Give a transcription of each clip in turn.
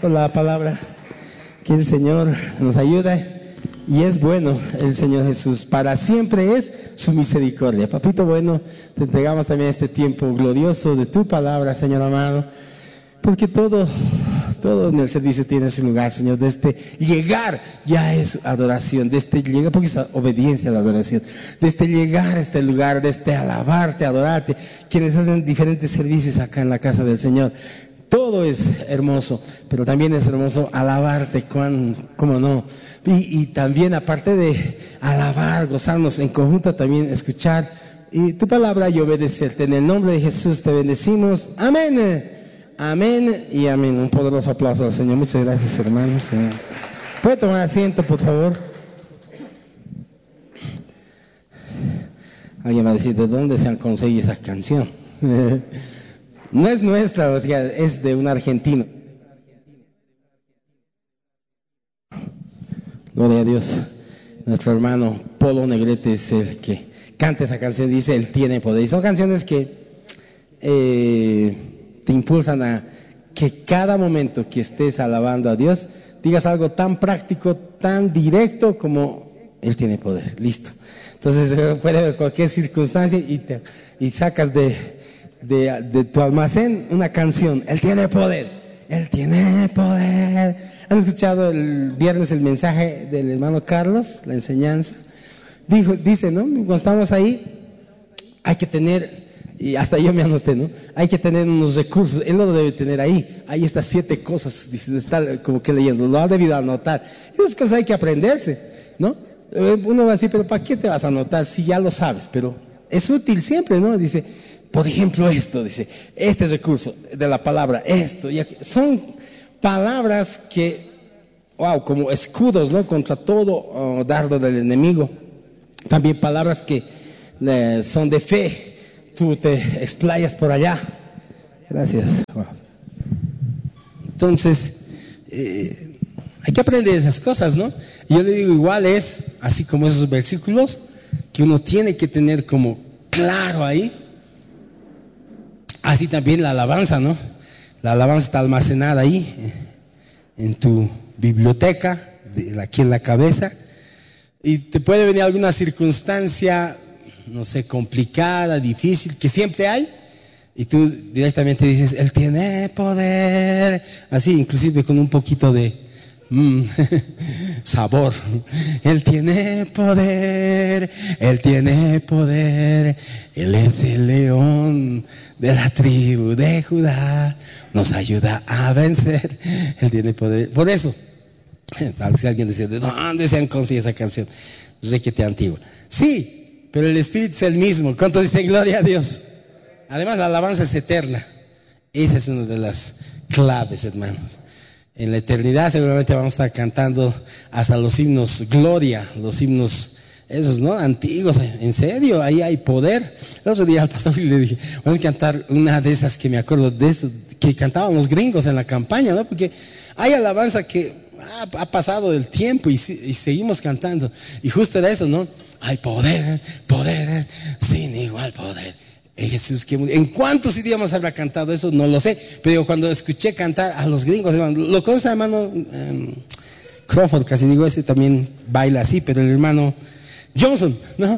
por la palabra. Que el Señor nos ayude. Y es bueno el Señor Jesús, para siempre es su misericordia. Papito bueno, te entregamos también este tiempo glorioso de tu palabra, Señor amado, porque todo en el servicio tiene su lugar, Señor. De este llegar ya es adoración, de este llegar, porque es obediencia a la adoración, de este llegar a este lugar, de este alabarte, adorarte, quienes hacen diferentes servicios acá en la casa del Señor. Todo es hermoso, pero también es hermoso alabarte, ¿cómo no? Y también, aparte de alabar, gozarnos en conjunto, también escuchar y tu palabra y obedecerte. En el nombre de Jesús te bendecimos. Amén. Amén y amén. Un poderoso aplauso al Señor. Muchas gracias, hermanos. ¿Puede tomar asiento, por favor? Alguien va a decir, ¿de dónde se han conseguido esa canción? No es nuestra, o sea, es de un argentino. Gloria a Dios. Nuestro hermano Polo Negrete es el que canta esa canción, dice, Él tiene poder. Y son canciones que te impulsan a que cada momento que estés alabando a Dios, digas algo tan práctico, tan directo como Él tiene poder. Listo. Entonces puede haber cualquier circunstancia y sacas de tu almacén una canción. Él tiene poder. Él tiene poder. ¿Han escuchado el viernes el mensaje del hermano Carlos? La enseñanza. Dice, ¿no? Cuando estamos ahí, hay que tener, y hasta yo me anoté, ¿no? Hay que tener unos recursos. Él no lo debe tener ahí. Hay estas 7 cosas. Dice, está como que leyendo. Lo ha debido anotar. Esas cosas hay que aprenderse, ¿no? Uno va a decir, pero ¿para qué te vas a anotar si ya lo sabes? Pero es útil siempre, ¿no? Dice, por ejemplo, esto, dice, este recurso de la palabra, esto, y aquí, son palabras que, como escudos, ¿no? Contra todo dardo del enemigo. También palabras que son de fe. Tú te explayas por allá. Gracias. Entonces, hay que aprender esas cosas, ¿no? Y yo le digo, igual es, así como esos versículos, que uno tiene que tener como claro ahí. Así también la alabanza, ¿no? La alabanza está almacenada ahí, en tu biblioteca, aquí en la cabeza. Y te puede venir alguna circunstancia, no sé, complicada, difícil, que siempre hay. Y tú directamente dices, Él tiene poder. Así, inclusive con un poquito de sabor. Él tiene poder. Él tiene poder. Él es el león de la tribu de Judá, nos ayuda a vencer. Él tiene poder. Por eso, tal vez alguien dice, ¿de dónde se han conseguido esa canción? Sé que te antigua. Sí, pero el Espíritu es el mismo. ¿Cuántos dicen gloria a Dios? Además, la alabanza es eterna. Esa es una de las claves, hermanos. En la eternidad seguramente vamos a estar cantando hasta los himnos gloria, los himnos esos, ¿no? Antiguos, en serio, ahí hay poder. El otro día al pastor le dije, vamos a cantar una de esas que me acuerdo de eso, que cantaban los gringos en la campaña, ¿no? Porque hay alabanza que ha pasado el tiempo y seguimos cantando. Y justo era eso, ¿no? Hay poder, poder, sin igual poder. En Jesús, ¿en cuántos idiomas habrá cantado eso? No lo sé, pero cuando escuché cantar a los gringos, hermano, lo conoce hermano Crawford, casi digo, ese también baila así, pero el hermano Johnson, ¿no?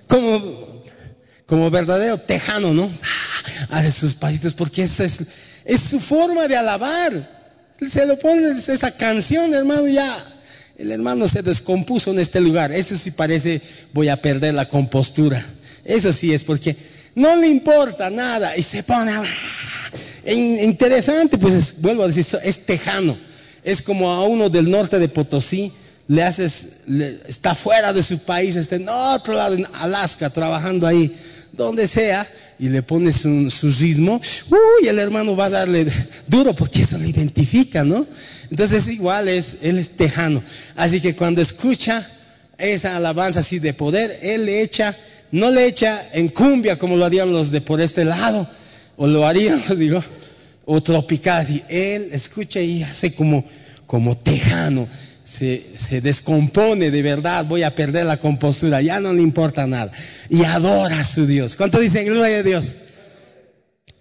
Como verdadero tejano, ¿no? Hace sus pasitos porque eso es su forma de alabar. Se lo pone esa canción, hermano, ya el hermano se descompuso en este lugar. Eso sí parece, voy a perder la compostura. Eso sí es porque no le importa nada y se pone interesante, pues vuelvo a decir, es tejano. Es como a uno del norte de Potosí, está fuera de su país, está en otro lado, en Alaska, trabajando ahí, donde sea, y le pones su ritmo, el hermano va a darle duro porque eso le identifica, ¿no? Entonces igual él es tejano. Así que cuando escucha esa alabanza así de poder, él no le echa en cumbia como lo harían los de por este lado, o lo harían, digo, o tropical, así. Él escucha y hace como tejano, se descompone de verdad, voy a perder la compostura, ya no le importa nada, y adora a su Dios. ¿Cuánto dicen gloria a Dios?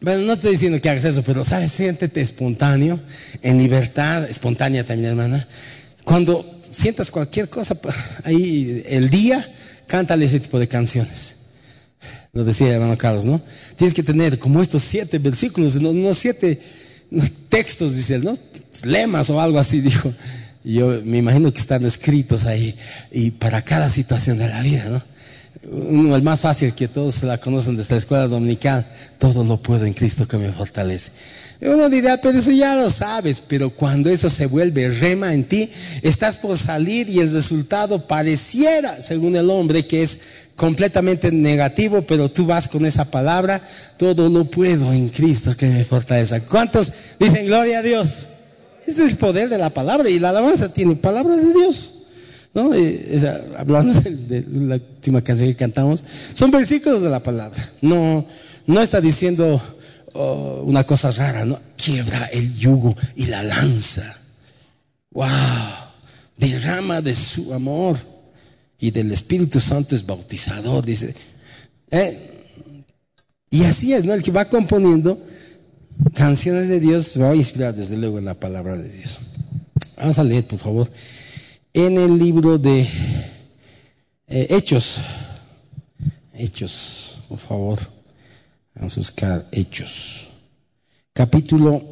Bueno, no estoy diciendo que hagas eso, pero sabes, siéntete espontáneo, en libertad, espontánea también, hermana. Cuando sientas cualquier cosa ahí el día, cántale ese tipo de canciones. Lo decía el hermano Carlos, ¿no? Tienes que tener como estos 7 versículos, no 7 textos, dice él, ¿no? Lemas o algo así, dijo. Y yo me imagino que están escritos ahí, y para cada situación de la vida, ¿no? Uno, el más fácil, que todos la conocen desde la escuela dominical: todo lo puedo en Cristo que me fortalece. Uno dirá, pero eso ya lo sabes. Pero cuando eso se vuelve rema en ti, estás por salir y el resultado pareciera, según el hombre, que es completamente negativo, pero tú vas con esa palabra: todo lo puedo en Cristo que me fortalece. ¿Cuántos dicen gloria a Dios? Ese es el poder de la palabra, y la alabanza tiene palabra de Dios, ¿no? Hablando de la última canción que cantamos, son versículos de la palabra. No está diciendo una cosa rara, ¿no? Quiebra el yugo y la lanza. ¡Wow! Derrama de su amor, y del Espíritu Santo es bautizador, dice. Y así es, ¿no? El que va componiendo canciones de Dios va a inspirar desde luego en la palabra de Dios. Vamos a leer, por favor, en el libro de Hechos, por favor. Vamos a buscar Hechos, capítulo.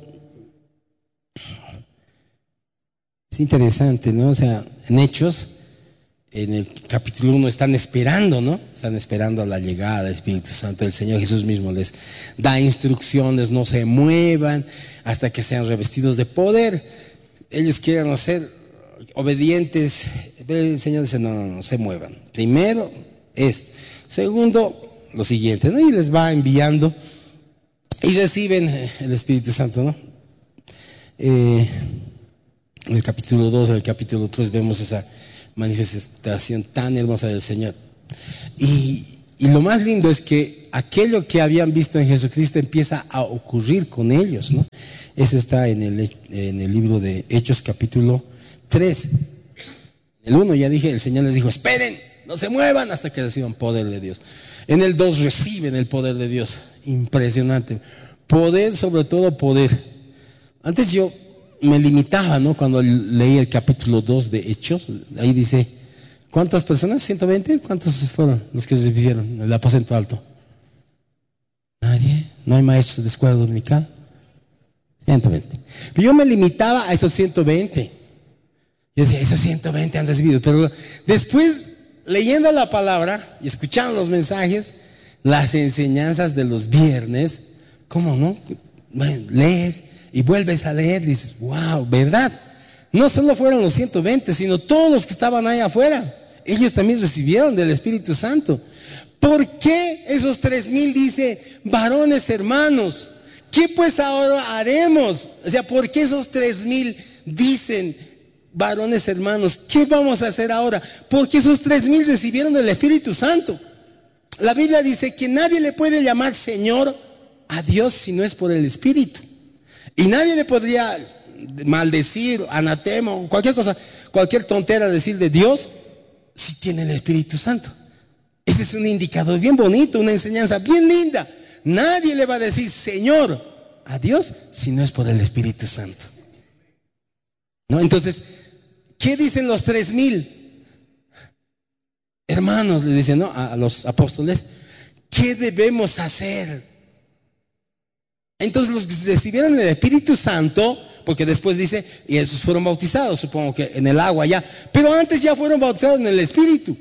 Es interesante, ¿no? O sea, en Hechos, en el capítulo 1 están esperando, ¿no? Están esperando a la llegada del Espíritu Santo. El Señor Jesús mismo les da instrucciones: no se muevan hasta que sean revestidos de poder. Ellos quieren ser obedientes. El Señor dice: no se muevan. Primero esto. Segundo, lo siguiente, ¿no? Y les va enviando, y reciben el Espíritu Santo, ¿no? En el capítulo 2, en el capítulo 3 vemos esa manifestación tan hermosa del Señor. Y lo más lindo es que aquello que habían visto en Jesucristo empieza a ocurrir con ellos, ¿no? Eso está en el libro de Hechos, capítulo 3. En el 1 ya dije, el Señor les dijo: esperen, no se muevan hasta que reciban poder de Dios. En el 2 reciben el poder de Dios. Impresionante. Poder, sobre todo poder. Antes yo me limitaba, ¿no? Cuando leí el capítulo 2 de Hechos, ahí dice, ¿cuántas personas? ¿120? ¿Cuántos fueron los que recibieron el aposento alto? Nadie. No hay maestros de escuela dominical. 120. Pero yo me limitaba a esos 120. Yo decía, esos 120 han recibido. Pero después, leyendo la palabra y escuchando los mensajes, las enseñanzas de los viernes, ¿cómo no? Bueno, lees y vuelves a leer, dices, wow, ¿verdad? No solo fueron los 120, sino todos los que estaban ahí afuera. Ellos también recibieron del Espíritu Santo. ¿Por qué esos 3,000 dice, varones hermanos? ¿Qué pues ahora haremos? O sea, ¿por qué esos 3,000 dicen, varones hermanos? ¿Qué vamos a hacer ahora? Porque esos 3,000 recibieron del Espíritu Santo. La Biblia dice que nadie le puede llamar Señor a Dios si no es por el Espíritu. Y nadie le podría maldecir, anatema, cualquier cosa, cualquier tontera decir de Dios si tiene el Espíritu Santo. Ese es un indicador bien bonito, una enseñanza bien linda. Nadie le va a decir Señor a Dios si no es por el Espíritu Santo, ¿no? Entonces, ¿qué dicen los 3,000? Hermanos, le dicen, ¿no? A los apóstoles, ¿qué debemos hacer? Entonces los que recibieron el Espíritu Santo, porque después dice, y esos fueron bautizados, supongo que en el agua ya, pero antes ya fueron bautizados en el Espíritu.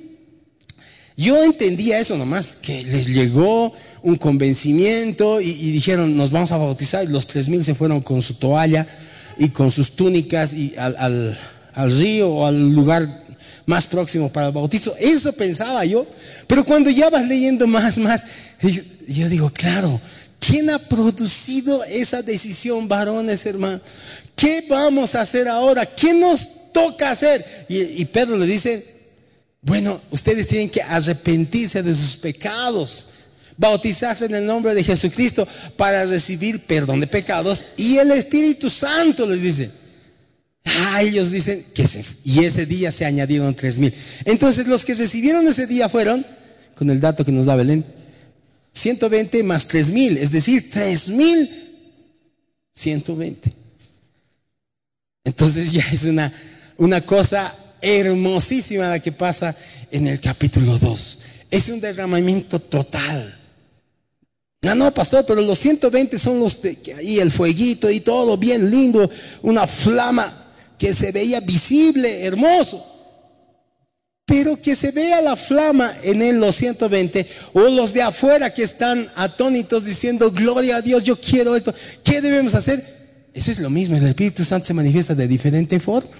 Yo entendía eso nomás, que les llegó un convencimiento y dijeron, nos vamos a bautizar, y los 3,000 se fueron con su toalla y con sus túnicas y al río o al lugar más próximo para el bautizo. Eso pensaba yo, pero cuando ya vas leyendo más, yo digo, claro, ¿quién ha producido esa decisión, varones hermanos? ¿Qué vamos a hacer ahora? ¿Qué nos toca hacer? Y Pedro le dice, bueno, ustedes tienen que arrepentirse de sus pecados, bautizarse en el nombre de Jesucristo para recibir perdón de pecados y el Espíritu Santo, les dice. Ellos dicen que y ese día se añadieron 3,000. Entonces los que recibieron ese día fueron, con el dato que nos da Belén, 120 más 3000, es decir, 3120. Entonces ya es una cosa hermosísima la que pasa en el capítulo 2. Es un derramamiento total. No, pastor, pero los 120 son los de ahí, el fueguito y todo bien lindo, una flama que se veía visible, hermoso. Pero que se vea la flama en los 120, o los de afuera que están atónitos diciendo gloria a Dios, yo quiero esto, ¿qué debemos hacer? Eso es lo mismo, el Espíritu Santo se manifiesta de diferente forma.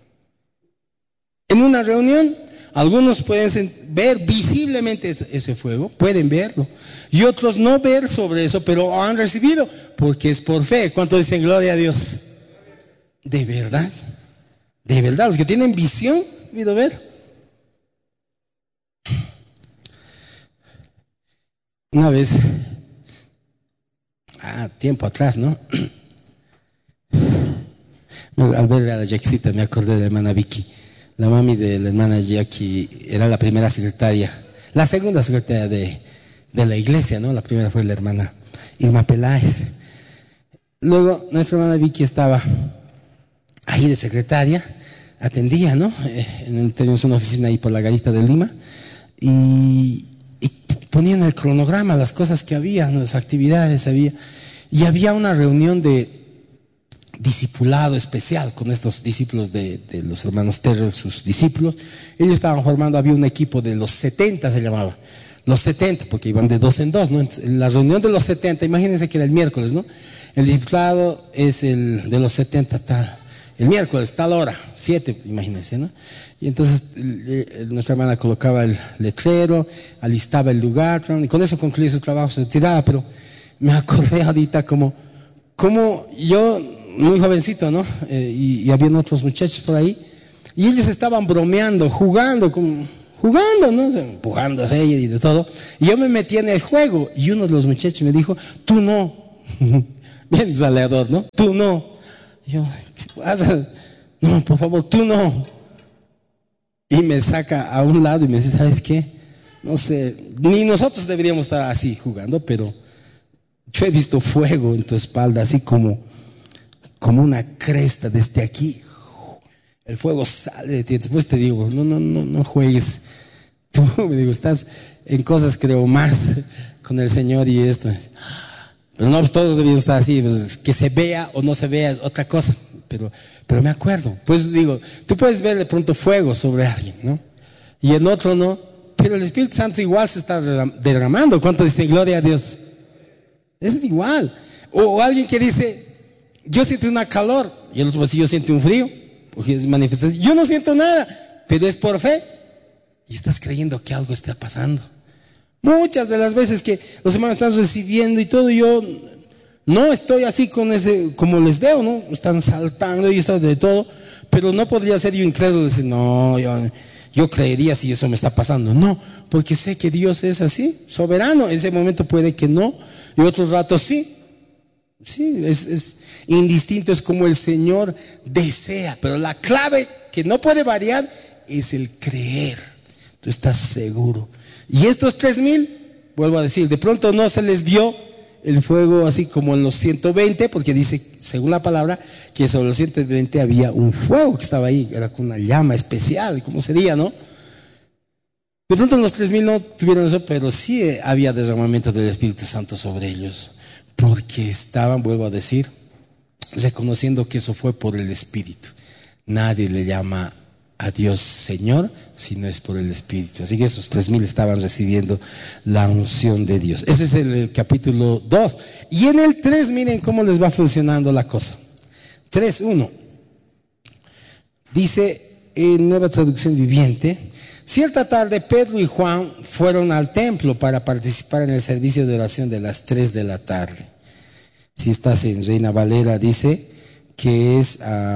En una reunión, algunos pueden ver visiblemente ese fuego, pueden verlo, y otros no ver sobre eso, pero han recibido, porque es por fe. ¿Cuántos dicen gloria a Dios? De verdad, los que tienen visión, han debido ver. Una vez, tiempo atrás, ¿no? Al ver a la Jackcita me acordé de la hermana Vicky. La mami de la hermana Jackie era la primera secretaria, la segunda secretaria de la iglesia, ¿no? La primera fue la hermana Irma Peláez. Luego nuestra hermana Vicky estaba ahí de secretaria, atendía, ¿no? Teníamos una oficina ahí por la Garita de Lima y ponían el cronograma, las cosas que había, las actividades había, y había una reunión de discipulado especial con estos discípulos de los hermanos Terrell, sus discípulos. Ellos estaban formando, había un equipo de los 70, se llamaba, los 70, porque iban de dos en dos, ¿no? Entonces, en la reunión de los 70, imagínense que era el miércoles, ¿no? El discipulado es el de los 70 hasta el miércoles, tal hora, 7, imagínense, ¿no? Y entonces nuestra hermana colocaba el letrero, alistaba el lugar, y con eso concluía su trabajo, se retiraba. Pero me acordé ahorita como yo, muy jovencito, ¿no? Y habían otros muchachos por ahí, y ellos estaban bromeando, jugando, ¿no? O sea, empujándose y de todo. Y yo me metí en el juego, y uno de los muchachos me dijo, tú no. Bien saleador, ¿no? Tú no. Y yo, ¿qué pasa? No, por favor, tú no. Y me saca a un lado y me dice, ¿sabes qué? No sé, ni nosotros deberíamos estar así jugando, pero yo he visto fuego en tu espalda, así como una cresta desde aquí. El fuego sale de ti. Después te digo, no juegues. Tú, me digo, estás en cosas, creo, más con el Señor y esto. Pero no, todos deberíamos estar así, pues, que se vea o no se vea es otra cosa. Pero me acuerdo, pues digo, tú puedes ver de pronto fuego sobre alguien, ¿no? Y en otro no, pero el Espíritu Santo igual se está derramando. ¿Cuánto dicen gloria a Dios? Es igual. O alguien que dice, yo siento una calor, y el otro va a decir, yo siento un frío, porque es manifestación. Yo no siento nada, pero es por fe. Y estás creyendo que algo está pasando. Muchas de las veces que los hermanos están recibiendo y todo, yo no estoy así con ese, como les veo, ¿no? Están saltando y están de todo, pero no podría ser yo incrédulo y decir, no, yo creería si eso me está pasando. No, porque sé que Dios es así, soberano. En ese momento puede que no, y otros ratos sí. Sí, es indistinto, es como el Señor desea, pero la clave que no puede variar es el creer. Tú estás seguro. Y estos 3000, vuelvo a decir, de pronto no se les vio el fuego así como en los 120, porque dice, según la palabra, que sobre los 120 había un fuego que estaba ahí, era con una llama especial, ¿cómo sería, no? De pronto los 3000 no tuvieron eso, pero sí había derramamiento del Espíritu Santo sobre ellos, porque estaban, vuelvo a decir, reconociendo que eso fue por el Espíritu. Nadie le llama a Dios Señor si no es por el Espíritu. Así que esos 3000 estaban recibiendo la unción de Dios. Eso es el capítulo 2. Y en el 3, miren cómo les va funcionando la cosa. 3:1 dice en Nueva Traducción Viviente: cierta tarde Pedro y Juan fueron al templo para participar en el servicio de oración de las 3 de la tarde. Si estás en Reina Valera, dice que es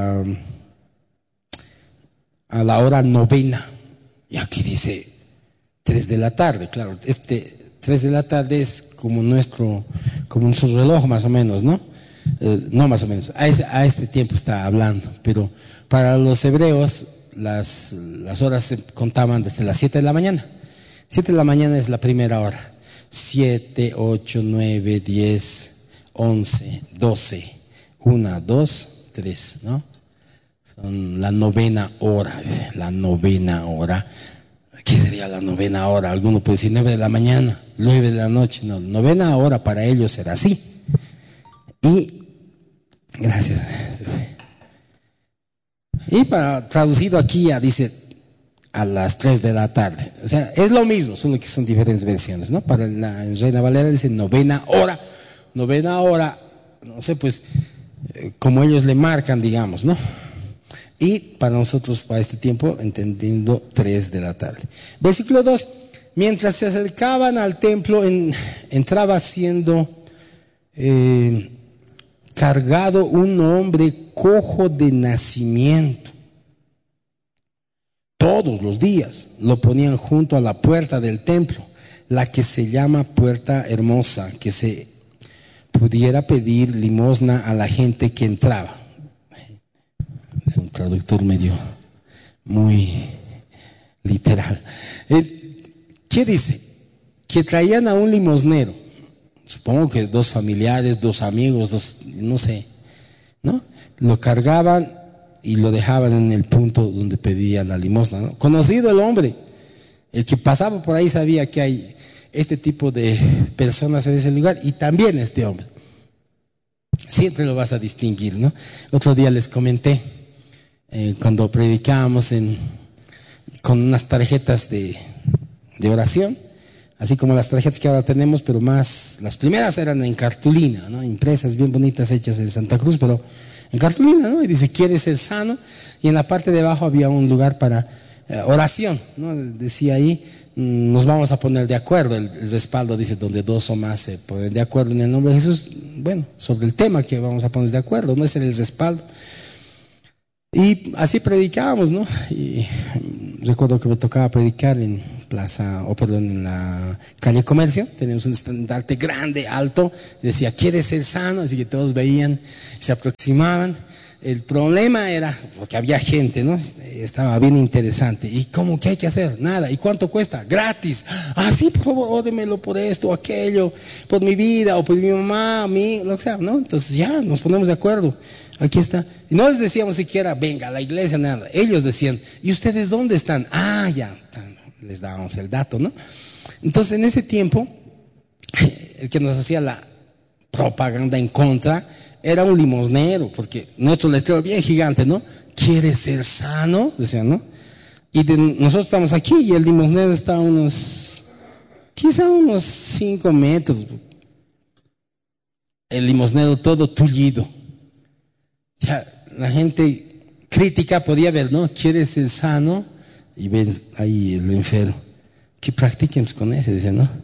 a la hora novena, y aquí dice 3 de la tarde, claro, 3 de la tarde es como nuestro reloj más o menos, ¿no? No más o menos, a este tiempo está hablando, pero para los hebreos las horas se contaban desde las 7 de la mañana. 7 de la mañana es la primera hora, 7, 8, 9, 10, 11, 12. 1, 2, 3, ¿no? Son la novena hora, dice, la novena hora. ¿Qué sería la novena hora? Alguno puede decir 9 de la mañana, 9 de la noche. No, novena hora para ellos era así. Y, gracias. Y para traducido aquí ya dice a las 3 de la tarde. O sea, es lo mismo, solo que son diferentes versiones, ¿no? Para la Reina Valera dice novena hora, no sé, pues, como ellos le marcan, digamos, ¿no? Y para nosotros, para este tiempo, entendiendo 3 de la tarde. Versículo 2, mientras se acercaban al templo, entraba siendo cargado un hombre cojo de nacimiento. Todos los días lo ponían junto a la puerta del templo, la que se llama Puerta Hermosa, que se pudiera pedir limosna a la gente que entraba. Un traductor medio muy literal. ¿Qué dice? Que traían a un limosnero, supongo que 2 familiares, 2 amigos, 2, no sé, ¿no? Lo cargaban y lo dejaban en el punto donde pedía la limosna, ¿no? Conocido el hombre, el que pasaba por ahí sabía que hay este tipo de personas en ese lugar, y también este hombre. Siempre lo vas a distinguir, ¿no? Otro día les comenté, cuando predicábamos con unas tarjetas de oración, así como las tarjetas que ahora tenemos, pero más, las primeras eran en cartulina, ¿no? Impresas bien bonitas, hechas en Santa Cruz, pero en cartulina, ¿no? Y dice, ¿quieres ser sano? Y en la parte de abajo había un lugar para oración, ¿no? Decía ahí, nos vamos a poner de acuerdo. El respaldo dice, donde 2 o más se ponen de acuerdo en el nombre de Jesús. Bueno, sobre el tema que vamos a poner de acuerdo, no es el respaldo. Y así predicábamos, ¿no? Y recuerdo que me tocaba predicar en en la calle Comercio. Teníamos un estandarte grande, alto, decía, ¿quieres ser sano? Así que todos veían, se aproximaban. El problema era, porque había gente, ¿no? Estaba bien interesante. ¿Y cómo? ¿Qué hay que hacer? Nada. ¿Y cuánto cuesta? Gratis. Ah, sí, por favor, ódemelo por esto o aquello, por mi vida o por mi mamá, lo que sea, ¿no? Entonces ya nos ponemos de acuerdo. Aquí está. Y no les decíamos siquiera, venga a la iglesia, nada. Ellos decían, ¿y ustedes dónde están? Ah, ya, les dábamos el dato, ¿no? Entonces en ese tiempo, el que nos hacía la propaganda en contra era un limosnero, porque nuestro letrero bien gigante, ¿no? ¿Quieres ser sano? Decían, ¿no? Y nosotros estamos aquí y el limosnero está a quizá unos 5 metros. El limosnero todo tullido. O sea, la gente crítica podía ver, ¿no? ¿Quieres ser sano? Y ven ahí el enfermo. Que practiquemos con ese, dicen, ¿no?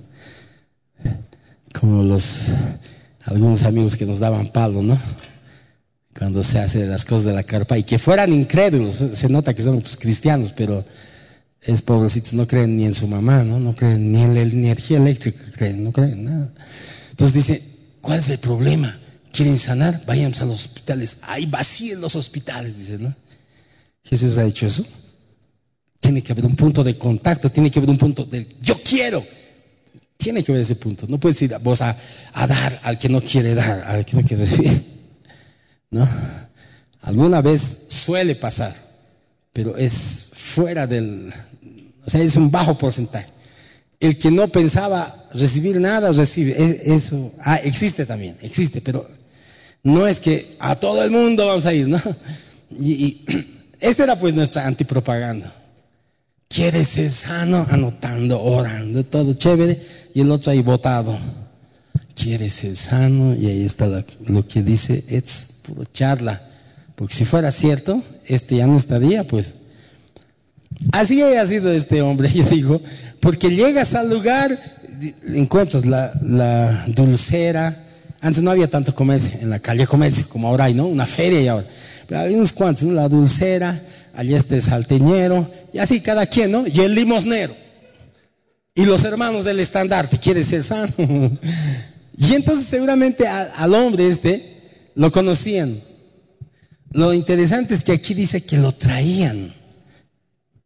Como algunos amigos que nos daban palo, ¿no? Cuando se hace las cosas de la carpa, y que fueran incrédulos, se nota que son pues, cristianos, pero es pobrecitos, no creen ni en su mamá, ¿no? No creen ni en la energía eléctrica, no creen nada. Entonces dice, ¿cuál es el problema? ¿Quieren sanar? Vayamos a los hospitales. Hay vacíos en los hospitales, dice, ¿no? Jesús ha hecho eso. Tiene que haber un punto de contacto, tiene que haber un punto de yo quiero. Tiene que haber ese punto. No puedes ir vos a dar al que no quiere dar, al que no quiere recibir, ¿no? Alguna vez suele pasar, pero es fuera o sea, es un bajo porcentaje. El que no pensaba recibir nada, recibe. Eso existe también, existe, pero no es que a todo el mundo vamos a ir, ¿no? Y esta era pues nuestra antipropaganda. ¿Quieres ser sano? Anotando, orando, todo chévere. Y el otro ahí botado. ¿Quieres ser sano? Y ahí está lo que dice, es puro charla. Porque si fuera cierto, ya no estaría, pues. Así ha sido este hombre, yo digo, porque llegas al lugar, encuentras la dulcera. Antes no había tanto comercio, en la calle Comercio, como ahora hay, ¿no? Una feria y ahora. Pero había unos cuantos, ¿no? La dulcera, allí está el salteñero, y así cada quien, ¿no? Y el limosnero. Y los hermanos del estandarte, ¿quieres ser sano? Y entonces seguramente al hombre lo conocían. Lo interesante es que aquí dice que lo traían.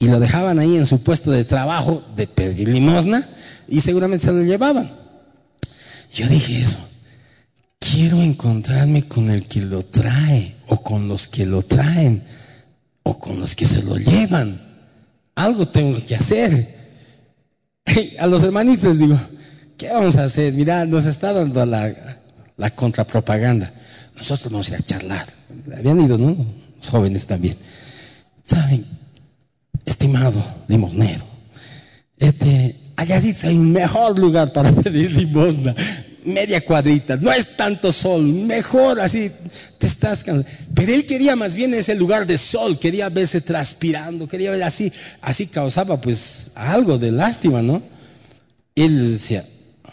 y lo dejaban ahí en su puesto de trabajo de pedir limosna y seguramente se lo llevaban. Yo dije eso, quiero encontrarme con el que lo trae o con los que lo traen o con los que se lo llevan. Algo tengo que hacer. A los hermanitos digo, ¿qué vamos a hacer? Mirá, nos está dando la contrapropaganda. Nosotros vamos a ir a charlar. Habían ido, ¿no? Los jóvenes también. ¿Saben? Estimado limosnero, allá sí hay un mejor lugar para pedir limosna. Media cuadrita, no es tanto sol, mejor así te estás cansando. Pero él quería más bien ese lugar de sol, quería verse transpirando, quería ver así causaba pues algo de lástima, ¿no? Y él les decía,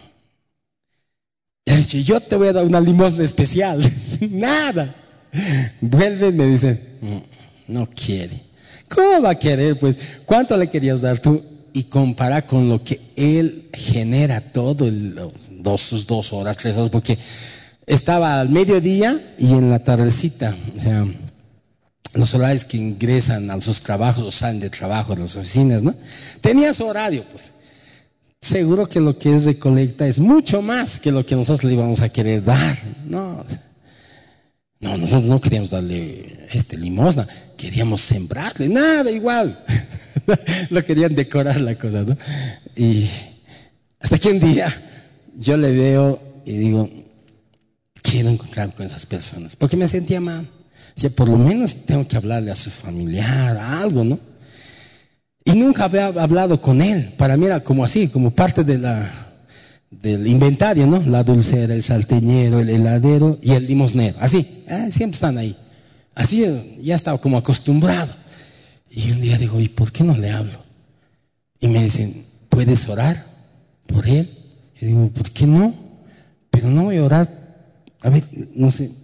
yo te voy a dar una limosna especial. Nada. Vuelve, me dice, no quiere. ¿Cómo va a querer? Pues, ¿cuánto le querías dar tú? Y compara con lo que él genera todo sus 2 horas, 3 horas, porque estaba al mediodía y en la tardecita, o sea, los horarios que ingresan a sus trabajos o salen de trabajo en las oficinas, ¿no? Tenía su horario, pues. Seguro que lo que es recolecta es mucho más que lo que nosotros le íbamos a querer dar. No, nosotros no queríamos darle limosna, queríamos sembrarle, nada igual. Lo querían decorar la cosa, ¿no? Y hasta que un día yo le veo y digo, quiero encontrarme con esas personas, porque me sentía mal. O sea, por lo menos tengo que hablarle a su familiar, a algo, ¿no? Y nunca había hablado con él. Para mí era como así, como parte del inventario, ¿no? La dulcera, el salteñero, el heladero y el limosnero. Así, siempre están ahí. Así ya estaba como acostumbrado. Y un día digo, ¿y por qué no le hablo? Y me dicen, ¿puedes orar por él? Y digo, ¿por qué no? Pero no voy a orar. A ver, no sé,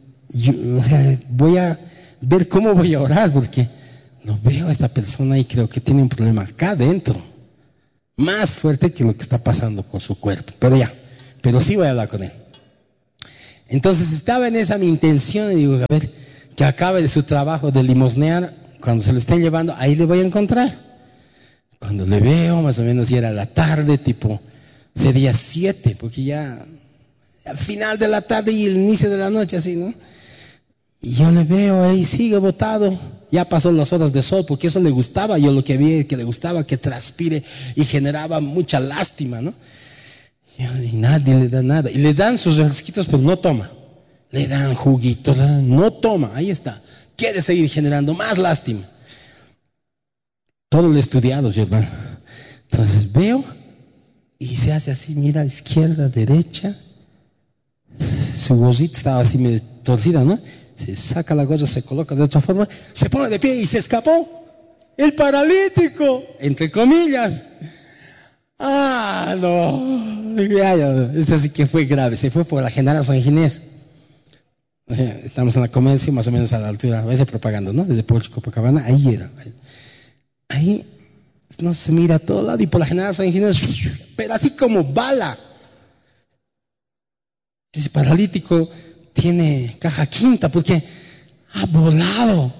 voy a ver cómo voy a orar, porque lo veo a esta persona y creo que tiene un problema acá adentro, más fuerte que lo que está pasando por su cuerpo. Pero sí voy a hablar con él. Entonces estaba en esa mi intención y digo, a ver, que acabe de su trabajo de limosnear, cuando se lo estén llevando, ahí le voy a encontrar. Cuando le veo, más o menos ya era la tarde, tipo, sería 7, porque ya al final de la tarde y el inicio de la noche, así, ¿no? Y yo le veo ahí, sigue botado. Ya pasó las horas de sol, porque eso le gustaba. Yo lo que vi que le gustaba que transpire y generaba mucha lástima, ¿no? Y nadie le da nada. Y le dan sus refresquitos, pero no toma. Le dan juguitos, no toma. Ahí está. Quiere seguir generando más lástima. Todo lo he estudiado, yo, hermano. Entonces veo y se hace así, mira, izquierda, derecha. Su gorrita estaba así medio torcida, ¿no? Se saca la gorra, se coloca de otra forma, se pone de pie y se escapó. El paralítico, entre comillas. No. Esto sí que fue grave. Se fue por la General San Ginés. O sea, estamos en la Comercio, más o menos a la altura, a veces propaganda, ¿no? Desde Puerto Copacabana, ahí era. Ahí no se mira a todo lado y por la General San Ginés, pero así como bala. Ese paralítico tiene caja quinta porque ha volado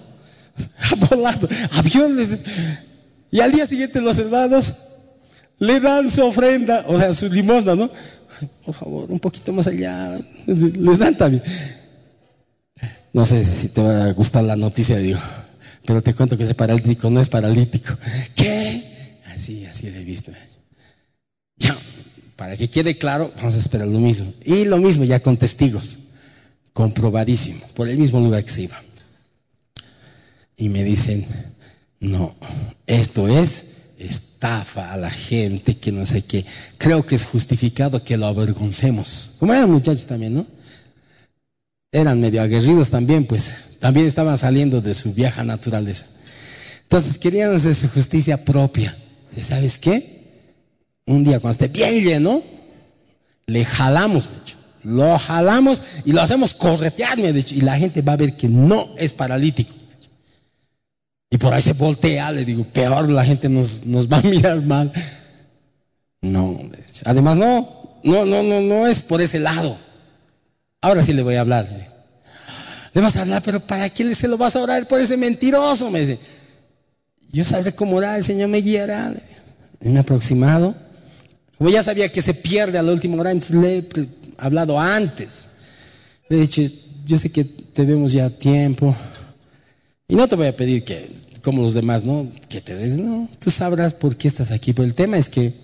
aviones. Y al día siguiente los hermanos le dan su ofrenda, o sea, su limosna, ¿no? Ay, por favor, un poquito más allá. Le dan también. No sé si te va a gustar la noticia, digo, pero te cuento que ese paralítico no es paralítico. ¿Qué? Así le he visto. Ya, para que quede claro, vamos a esperar lo mismo. Y lo mismo ya con testigos. Comprobadísimo, por el mismo lugar que se iba. Y me dicen, no, esto es estafa a la gente, que no sé qué. Creo que es justificado que lo avergoncemos. Como eran muchachos también, ¿no? Eran medio aguerridos también, pues. También estaban saliendo de su vieja naturaleza. Entonces querían hacer su justicia propia. ¿Sabes qué? Un día cuando esté bien lleno, le jalamos, lo jalamos y lo hacemos corretear, me ha dicho, y la gente va a ver que no es paralítico. Y por ahí se voltea, le digo, peor, la gente nos va a mirar mal. No, además no es por ese lado. Ahora sí le voy a hablar. Le vas a hablar, pero ¿para qué se lo vas a orar por ese mentiroso? Me dice. Yo sabré cómo orar, el Señor me guiará. Y me he aproximado. Como ya sabía que se pierde a la última hora, entonces le he hablado antes. Le he dicho, yo sé que tenemos ya tiempo. Y no te voy a pedir que, como los demás, ¿no? Que te des, no, tú sabrás por qué estás aquí. Pero el tema es que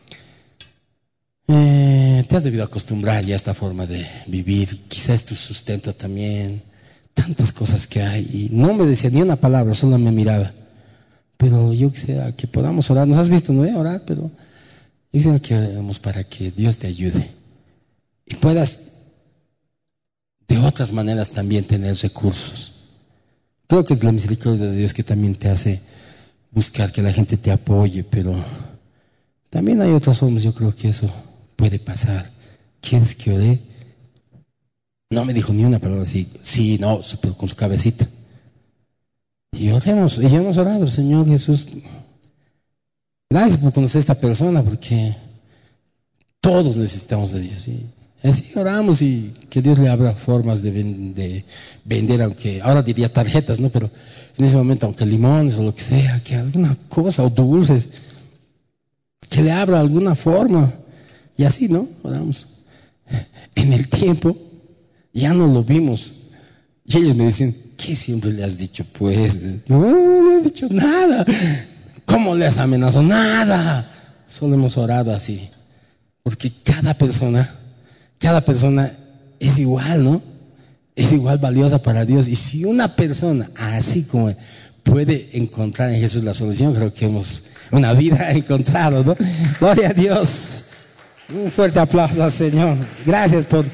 te has debido acostumbrar ya a esta forma de vivir. Quizás es tu sustento también. Tantas cosas que hay. Y no me decía ni una palabra, solo me miraba. Pero yo quisiera que podamos orar. Nos has visto, no voy a orar, pero yo quisiera que oremos para que Dios te ayude. Y puedas de otras maneras también tener recursos. Creo que es la misericordia de Dios que también te hace buscar que la gente te apoye, pero también hay otras formas. Yo creo que eso puede pasar. ¿Quieres que ore? No me dijo ni una palabra así. Sí, no, pero con su cabecita. Y oremos, y ya hemos orado, Señor Jesús. Gracias por conocer a esta persona, porque todos necesitamos de Dios. ¿Sí? Así oramos y que Dios le abra formas de vender, aunque ahora diría tarjetas, ¿no? Pero en ese momento, aunque limones o lo que sea, que alguna cosa, o dulces, que le abra alguna forma. Y así, ¿no? Oramos. En el tiempo, ya no lo vimos. Y ellos me dicen, ¿qué siempre le has dicho? Pues, no he dicho nada. ¿Cómo le has amenazado? Nada. Solo hemos orado así. Porque cada persona es igual, ¿no? Es igual valiosa para Dios. Y si una persona, así como él, puede encontrar en Jesús la solución, creo que una vida encontrado, ¿no? Gloria a Dios. Un fuerte aplauso al Señor. Gracias por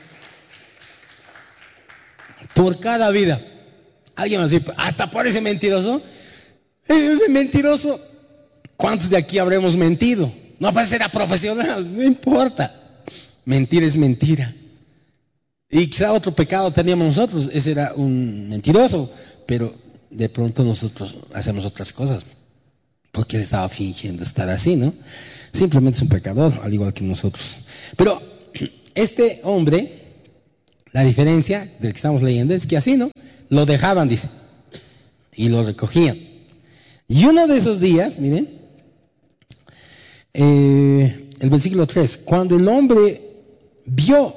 cada vida. Alguien va a decir, hasta por ese mentiroso. Ese mentiroso, ¿cuántos de aquí habremos mentido? No puede ser profesional, no importa. Mentir es mentira. Y quizá otro pecado teníamos nosotros, ese era un mentiroso, pero de pronto nosotros hacemos otras cosas, porque él estaba fingiendo estar así, ¿no? Simplemente es un pecador, al igual que nosotros. Pero este hombre, la diferencia del que estamos leyendo es que así, ¿no? Lo dejaban, dice, y lo recogían. Y uno de esos días, miren, el versículo 3, cuando el hombre vio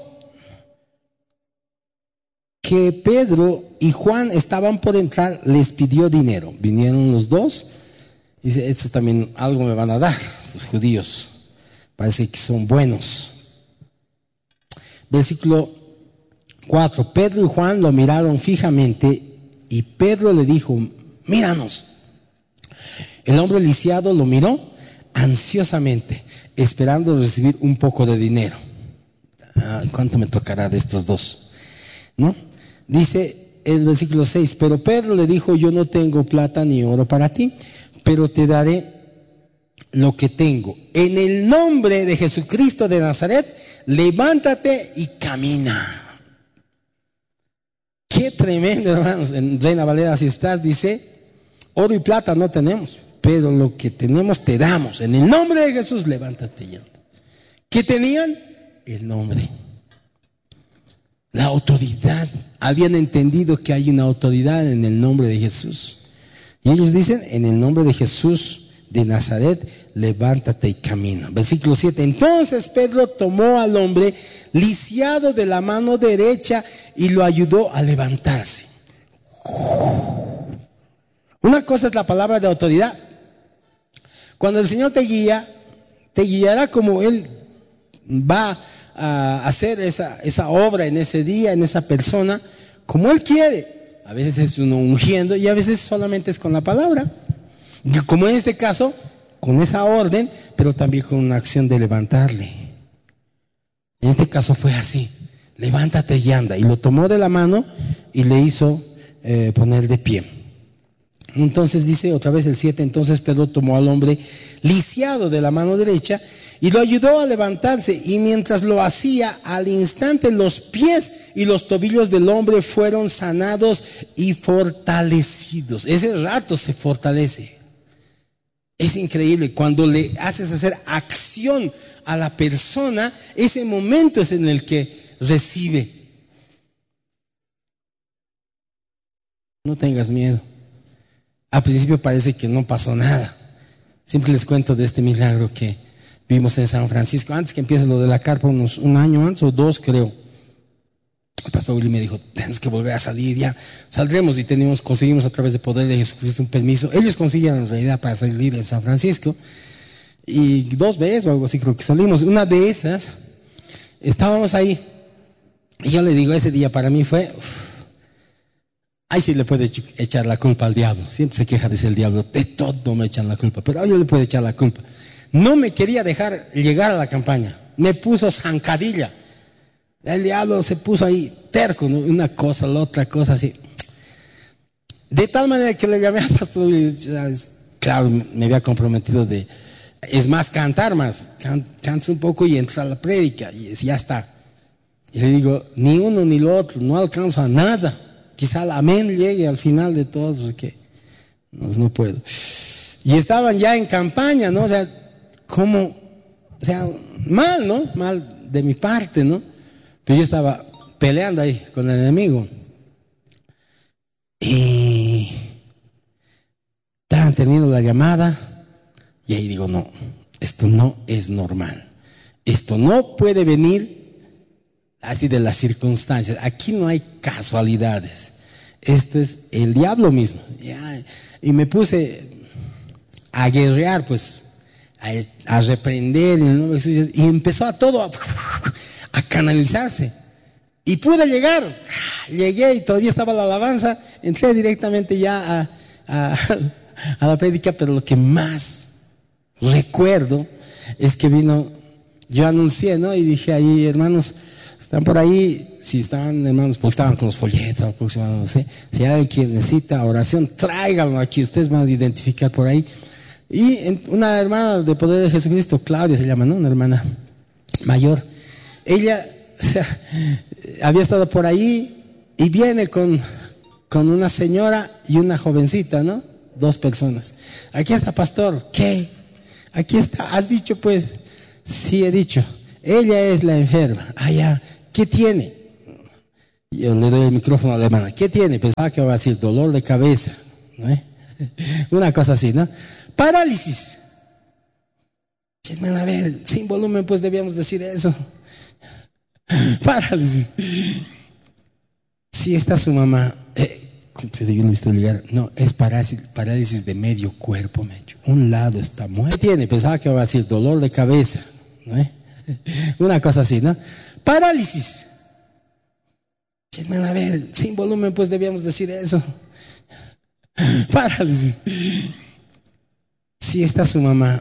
que Pedro y Juan estaban por entrar, les pidió dinero. Vinieron los dos. Dice, estos también algo me van a dar, estos judíos. Parece que son buenos. Versículo 4. Pedro y Juan lo miraron fijamente y Pedro le dijo, míranos. El hombre lisiado lo miró ansiosamente, esperando recibir un poco de dinero. ¿Cuánto me tocará de estos dos? ¿No? Dice el versículo 6, pero Pedro le dijo, yo no tengo plata ni oro para ti, pero te daré lo que tengo. En el nombre de Jesucristo de Nazaret, levántate y camina. Qué tremendo, hermanos. En Reina Valera, si estás, dice, oro y plata no tenemos, pero lo que tenemos te damos. En el nombre de Jesús, levántate y anda. ¿Qué tenían? El nombre. La autoridad. Habían entendido que hay una autoridad en el nombre de Jesús. Y ellos dicen, en el nombre de Jesús de Nazaret, levántate y camina. Versículo 7. Entonces Pedro tomó al hombre lisiado de la mano derecha y lo ayudó a levantarse. Una cosa es la palabra de autoridad. Cuando el Señor te guía, te guiará como Él va a hacer esa obra en ese día, en esa persona, como Él quiere. A veces es uno ungiendo y a veces solamente es con la palabra. Y como en este caso, con esa orden, pero también con una acción de levantarle. En este caso fue así: levántate y anda. Y lo tomó de la mano y le hizo poner de pie. Entonces dice otra vez el 7, entonces Pedro tomó al hombre lisiado de la mano derecha y lo ayudó a levantarse, y mientras lo hacía, al instante los pies y los tobillos del hombre fueron sanados y fortalecidos. Ese rato se fortalece. Es increíble, cuando le haces hacer acción a la persona, ese momento es en el que recibe. No tengas miedo. Al principio parece que no pasó nada. Siempre les cuento de este milagro que vimos en San Francisco. Antes que empiece lo de la carpa, un año antes o 2 creo. El pastor Willy me dijo, tenemos que volver a salir, ya saldremos, y conseguimos a través de poder de Jesucristo un permiso. Ellos consiguieron en realidad para salir en San Francisco, y 2 veces o algo así creo que salimos. Una de esas, estábamos ahí, y yo le digo, ese día para mí fue, ahí sí le puede echar la culpa al diablo. Siempre se queja de ser el diablo, de todo me echan la culpa, pero a yo le puedo echar la culpa. No me quería dejar llegar a la campaña, me puso zancadilla. El diablo se puso ahí terco, ¿no? Una cosa, la otra cosa, así. De tal manera que le llamé al pastor y claro, me había comprometido es más, cantar más. Cantas un poco y entras a la prédica y ya está. Y le digo, ni uno ni lo otro, no alcanzo a nada. Quizá el amén llegue al final de todos, porque no puedo. Y estaban ya en campaña, ¿no? O sea, mal, ¿no? Mal de mi parte, ¿no? Pero yo estaba peleando ahí con el enemigo. Y estaban teniendo la llamada. Y ahí digo, no, esto no es normal. Esto no puede venir así de las circunstancias. Aquí no hay casualidades. Esto es el diablo mismo. Y me puse a guerrear, pues, a reprender en el nombre de Jesús. Y empezó a todo a canalizarse. Y pude llegar. Llegué y todavía estaba la alabanza. Entré directamente ya a la prédica, pero lo que más recuerdo es que yo anuncié, ¿no? Y dije ahí, hermanos, están por ahí, si estaban, hermanos, porque estaban con los folletos, no sé, si hay alguien que necesita oración, tráiganlo aquí, ustedes van a identificar por ahí. Y una hermana de Poder de Jesucristo, Claudia se llama, ¿no? Una hermana mayor. Ella, había estado por ahí y viene con una señora y una jovencita, ¿no? 2 personas. Aquí está, pastor. ¿Qué? Aquí está. ¿Has dicho, pues? Sí, he dicho. Ella es la enferma. Ya. ¿Qué tiene? Yo le doy el micrófono a la hermana. ¿Qué tiene? Pensaba que iba a decir dolor de cabeza, ¿no? Una cosa así, ¿no? Parálisis. Hermana, a ver, sin volumen, pues debíamos decir eso. Parálisis. Si está su mamá, yo no he visto ligar. No, es parálisis de medio cuerpo, me he hecho. Un lado está muerto. ¿Qué tiene? Pensaba que iba a decir dolor de cabeza, ¿no? Una cosa así, ¿no? Parálisis. Hermana, a ver, sin volumen, pues debíamos decir eso. Parálisis. Si está su mamá,